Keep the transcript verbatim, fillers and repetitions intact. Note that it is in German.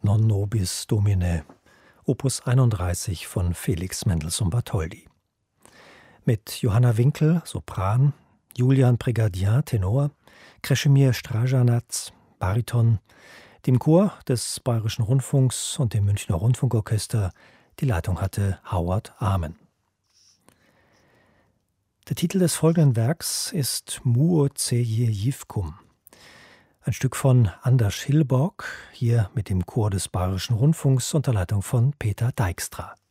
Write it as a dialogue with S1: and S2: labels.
S1: Non nobis Domine, Opus einunddreißig von Felix Mendelssohn Bartholdy. Mit Johanna Winkel, Sopran, Julian Brigadier, Tenor, Kreschimir Strajanatz, Bariton, dem Chor des Bayerischen Rundfunks und dem Münchner Rundfunkorchester. Die Leitung hatte Howard Amen. Der Titel des folgenden Werks ist Muo Ceje Jivkum. Ein Stück von Anders Hillborg, hier mit dem Chor des Bayerischen Rundfunks unter Leitung von Peter Dijkstra.